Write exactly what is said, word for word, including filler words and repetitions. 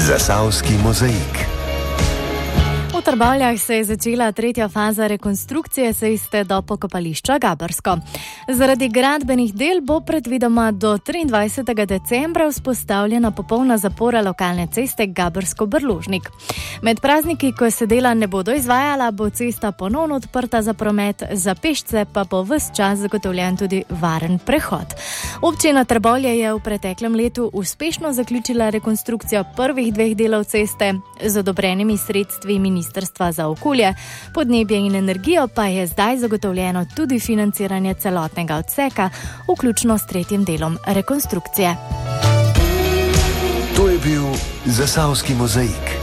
Zasavski mozaik. V Trbovljah se je začela tretja faza rekonstrukcije ceste do pokopališča Gabrsko. Zaradi gradbenih del bo predvidoma do triindvajsetega decembra vzpostavljena popolna zapora lokalne ceste Gabrsko-Brložnik. Med prazniki, ko se dela ne bodo izvajala, bo cesta ponovno odprta za promet, za pešce pa bo ves čas zagotovljen tudi varen prehod. Občina Trbovlje je v preteklem letu uspešno zaključila rekonstrukcijo prvih dveh delov ceste z odobrenimi sredstvi Ministrstva za okolje, podnebje in energijo, pa je zdaj zagotovljeno tudi financiranje celotnega odseka, vključno s tretjim delom rekonstrukcije. To je bil Zasavski mozaik.